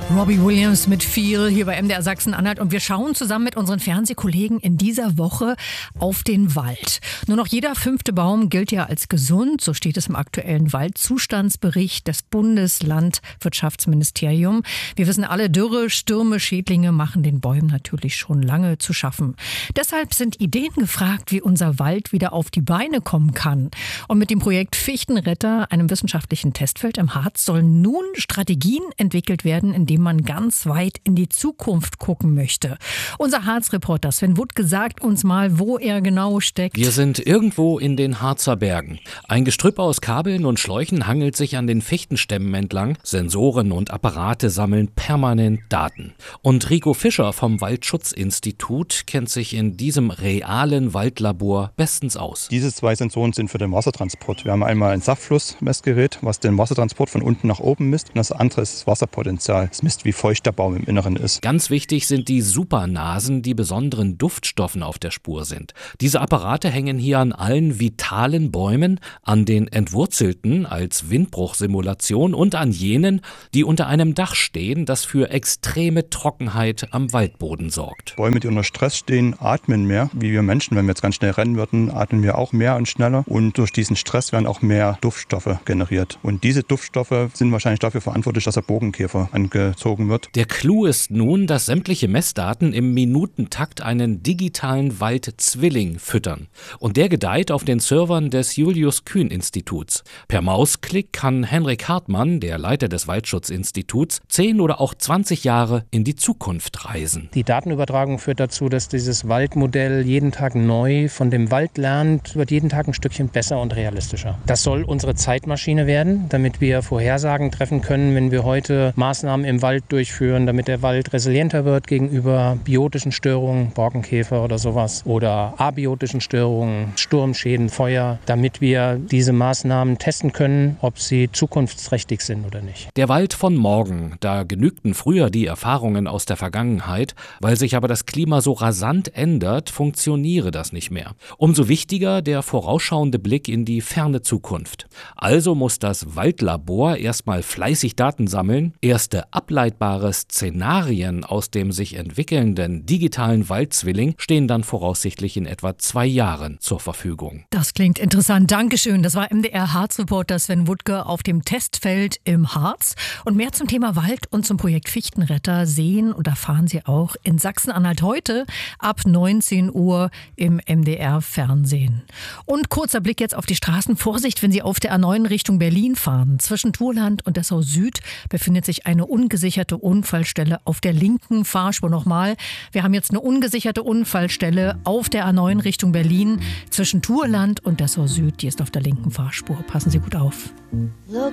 Robbie Williams mit Feel hier bei MDR Sachsen-Anhalt und wir schauen zusammen mit unseren Fernsehkollegen in dieser Woche auf den Wald. Nur noch jeder 5. Baum gilt ja als gesund, so steht es im aktuellen Waldzustandsbericht des Bundeslandwirtschaftsministeriums. Wir wissen alle, Dürre, Stürme, Schädlinge machen den Bäumen natürlich schon lange zu schaffen. Deshalb sind Ideen gefragt, wie unser Wald wieder auf die Beine kommen kann. Und mit dem Projekt Fichtenretter, einem wissenschaftlichen Testfeld im Harz, sollen nun Strategien entwickelt werden, in denen man ganz weit in die Zukunft gucken möchte. Unser Harzreporter Sven Wuttke sagt uns mal, wo er genau steckt. Wir sind irgendwo in den Harzer Bergen. Ein Gestrüpp aus Kabeln und Schläuchen hangelt sich an den Fichtenstämmen entlang. Sensoren und Apparate sammeln permanent Daten. Und Rico Fischer vom Waldschutzinstitut kennt sich in diesem realen Waldlabor bestens aus. Diese 2 Sensoren sind für den Wassertransport. Wir haben einmal ein Saftflussmessgerät, was den Wassertransport von unten nach oben misst. Und das andere ist das Wasserpotenzial. Es misst, wie feucht der Baum im Inneren ist. Ganz wichtig sind die Supernasen, die besonderen Duftstoffen auf der Spur sind. Diese Apparate hängen hier an allen vitalen Bäumen, an den entwurzelten als Windbruchsimulation und an jenen, die unter einem Dach stehen, das für extreme Trockenheit am Waldboden sorgt. Bäume, die unter Stress stehen, atmen mehr. Wie wir Menschen, wenn wir jetzt ganz schnell rennen würden, atmen wir auch mehr und schneller. Und durch diesen Stress werden auch mehr Duftstoffe generiert. Und diese Duftstoffe sind wahrscheinlich dafür verantwortlich, dass der Borkenkäfer angezogen wird. Der Clou ist nun, dass sämtliche Messdaten im Minutentakt einen digitalen Waldzwilling füttern. Und der gedeiht auf den Servern des Julius-Kühn-Instituts. Per Mausklick kann Henrik Hartmann, der Leiter des Waldschutzinstituts, 10 oder auch 20 Jahre in die Zukunft reisen. Die Datenübertragung führt dazu, dass dieses Waldmodell jeden Tag neu von dem Wald lernt, wird jeden Tag ein Stückchen besser und realistischer. Das soll unsere Zeitmaschine werden, damit wir Vorhersagen treffen können, wenn wir heute Maßnahmen im Wald durchführen, damit der Wald resilienter wird gegenüber biotischen Störungen, Borkenkäfer oder sowas, oder abiotischen Störungen, Sturmschäden, Feuer, damit wir diese Maßnahmen testen können, ob sie zukunftsträchtig sind oder nicht. Der Wald von morgen, da genügten früher die Erfahrungen aus der Vergangenheit, weil sich aber das Klima so rasant ändert, funktioniere das nicht mehr. Umso wichtiger der vorausschauende Blick in die ferne Zukunft. Also muss das Waldlabor erstmal fleißig Daten sammeln, erste ableitbare Szenarien aus dem sich entwickelnden digitalen Waldzwilling stehen dann voraussichtlich in etwa 2 Jahren zur Verfügung. Das klingt interessant. Dankeschön. Das war MDR Harz-Reporter Sven Wuttke auf dem Testfeld im Harz. Und mehr zum Thema Wald und zum Projekt Fichtenretter sehen und erfahren Sie auch in Sachsen-Anhalt heute ab 19 Uhr im MDR-Fernsehen. Und kurzer Blick jetzt auf die Straßen. Vorsicht, wenn Sie auf der A9 Richtung Berlin fahren. Zwischen Thurland und Dessau Süd befindet sich eine ungesicherte Unfallstelle auf der linken Fahrspur. Nochmal, wir haben jetzt eine ungesicherte Unfallstelle auf der A9 Richtung Berlin zwischen Thurland und Dessau Süd. Die ist auf der linken Fahrspur. Passen Sie gut auf.